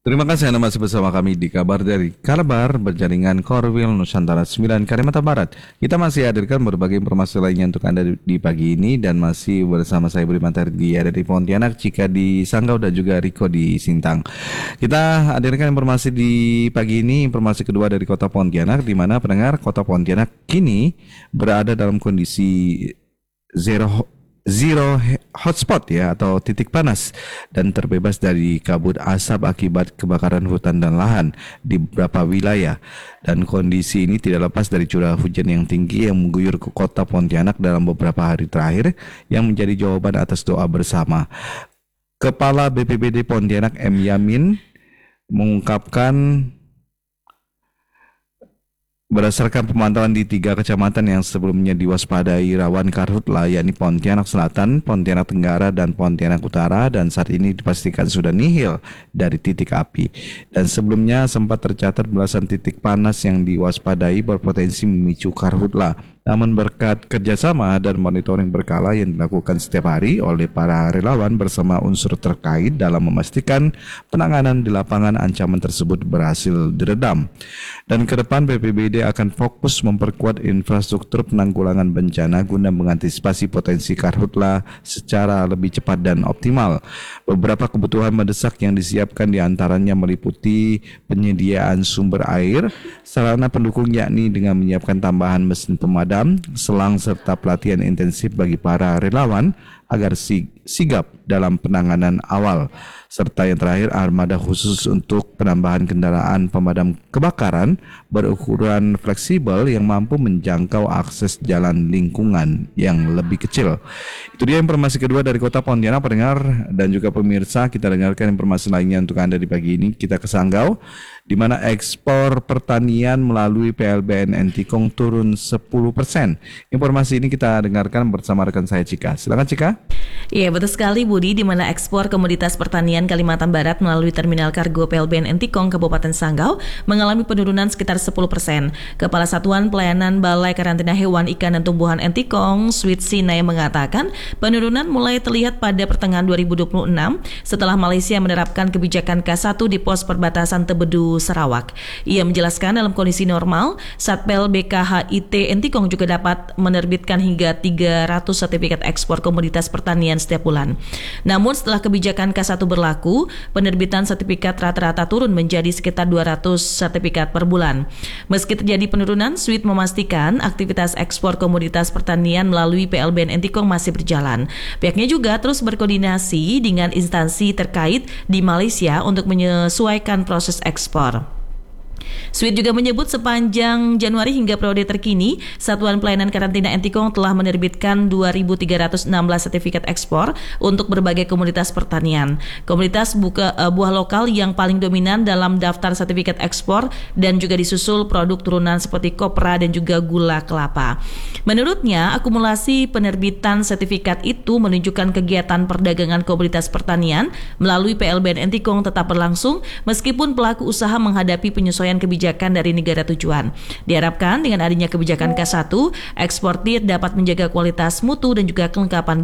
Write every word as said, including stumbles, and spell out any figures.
Terima kasih Anda masih bersama kami di Kabar dari Kalbar berjaringan Korwil Nusantara sembilan Kalimantan Barat. Kita masih hadirkan berbagai informasi lainnya untuk Anda di, di pagi ini dan masih bersama saya Budi Mantardi ada di Pontianak, Cika di Sanggau dan juga Riko di Sintang. Kita hadirkan informasi di pagi ini, informasi kedua dari Kota Pontianak di mana pendengar Kota Pontianak kini berada dalam kondisi zero zero hotspot ya atau titik panas dan terbebas dari kabut asap akibat kebakaran hutan dan lahan di beberapa wilayah, dan kondisi ini tidak lepas dari curah hujan yang tinggi yang mengguyur ke kota Pontianak dalam beberapa hari terakhir yang menjadi jawaban atas doa bersama. Kepala B P B D Pontianak M. Yamin mengungkapkan berdasarkan pemantauan di tiga kecamatan yang sebelumnya diwaspadai rawan karhutla, yakni Pontianak Selatan, Pontianak Tenggara, dan Pontianak Utara, dan saat ini dipastikan sudah nihil dari titik api. Dan sebelumnya sempat tercatat belasan titik panas yang diwaspadai berpotensi memicu karhutla. Namun berkat kerjasama dan monitoring berkala yang dilakukan setiap hari oleh para relawan bersama unsur terkait dalam memastikan penanganan di lapangan, ancaman tersebut berhasil diredam. Dan ke depan B P B D akan fokus memperkuat infrastruktur penanggulangan bencana guna mengantisipasi potensi karhutla secara lebih cepat dan optimal. Beberapa kebutuhan mendesak yang disiapkan diantaranya meliputi penyediaan sumber air, sarana pendukung yakni dengan menyiapkan tambahan mesin pemadam, selang serta pelatihan intensif bagi para relawan agar sigap dalam penanganan awal, serta yang terakhir armada khusus untuk penambahan kendaraan pemadam kebakaran berukuran fleksibel yang mampu menjangkau akses jalan lingkungan yang lebih kecil. Itu dia informasi kedua dari Kota Pontianak, pendengar dan juga pemirsa. Kita dengarkan informasi lainnya untuk Anda di pagi ini. Kita ke Sanggau, di mana ekspor pertanian melalui P L B N Entikong turun sepuluh persen. Informasi ini kita dengarkan bersama rekan saya Cika. Silakan Cika. Iya, betul sekali Budi, di mana ekspor komoditas pertanian Kalimantan Barat melalui Terminal Kargo P L B N Entikong Kabupaten Sanggau mengalami penurunan sekitar sepuluh persen. Kepala Satuan Pelayanan Balai Karantina Hewan, Ikan dan Tumbuhan Entikong, Sweet Sinai, mengatakan penurunan mulai terlihat pada pertengahan dua ribu dua puluh enam setelah Malaysia menerapkan kebijakan K satu di pos perbatasan Tebedu, Sarawak. Ia menjelaskan dalam kondisi normal, Satpel B K H I T Entikong juga dapat menerbitkan hingga tiga ratus sertifikat ekspor komoditas pertanian setiap bulan. Namun setelah kebijakan K satu berlaku, penerbitan sertifikat rata-rata turun menjadi sekitar dua ratus sertifikat per bulan. Meski terjadi penurunan, Sweet memastikan aktivitas ekspor komoditas pertanian melalui P L B N Entikong masih berjalan. Pihaknya juga terus berkoordinasi dengan instansi terkait di Malaysia untuk menyesuaikan proses ekspor. Sweet juga menyebut sepanjang Januari hingga periode terkini, Satuan Pelayanan Karantina Entikong telah menerbitkan dua ribu tiga ratus enam belas sertifikat ekspor untuk berbagai komoditas pertanian. Komoditas buka, uh, buah lokal yang paling dominan dalam daftar sertifikat ekspor dan juga disusul produk turunan seperti kopra dan juga gula kelapa. Menurutnya, akumulasi penerbitan sertifikat itu menunjukkan kegiatan perdagangan komoditas pertanian melalui P L B N Entikong tetap berlangsung meskipun pelaku usaha menghadapi penyesuaian kebijakan dari negara tujuan. Diharapkan dengan adanya kebijakan K satu, eksportir dapat menjaga kualitas mutu dan juga kelengkapan